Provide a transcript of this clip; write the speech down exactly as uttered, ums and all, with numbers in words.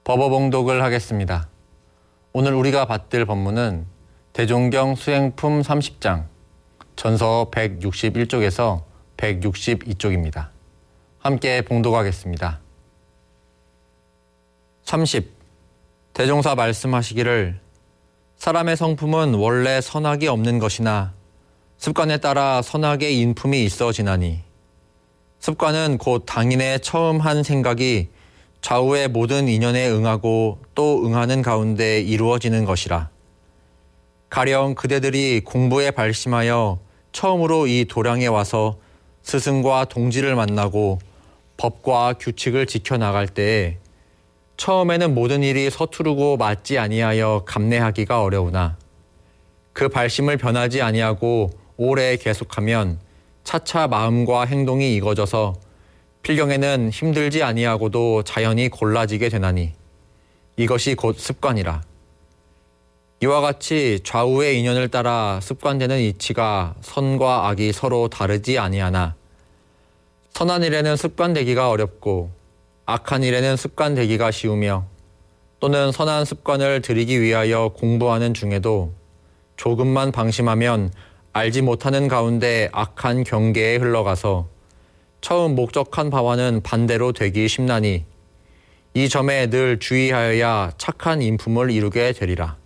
법어봉독을 하겠습니다. 오늘 우리가 받들 법문은 대종경 수행품 삼십 장, 전서 백육십일 쪽에서 백육십이 쪽입니다. 함께 봉독하겠습니다. 삼십. 대종사 말씀하시기를 사람의 성품은 원래 선악이 없는 것이나 습관에 따라 선악의 인품이 있어지나니 습관은 곧 당인의 처음 한 생각이 좌우의 모든 인연에 응하고 또 응하는 가운데 이루어지는 것이라. 가령 그대들이 공부에 발심하여 처음으로 이 도량에 와서 스승과 동지를 만나고 법과 규칙을 지켜나갈 때에 처음에는 모든 일이 서투르고 맞지 아니하여 감내하기가 어려우나 그 발심을 변하지 아니하고 오래 계속하면 차차 마음과 행동이 익어져서 필경에는 힘들지 아니하고도 자연히 골라지게 되나니 이것이 곧 습관이라. 이와 같이 좌우의 인연을 따라 습관되는 이치가 선과 악이 서로 다르지 아니하나 선한 일에는 습관되기가 어렵고 악한 일에는 습관되기가 쉬우며 또는 선한 습관을 들이기 위하여 공부하는 중에도 조금만 방심하면 알지 못하는 가운데 악한 경계에 흘러가서 처음 목적한 바와는 반대로 되기 쉽나니 이 점에 늘 주의하여야 착한 인품을 이루게 되리라.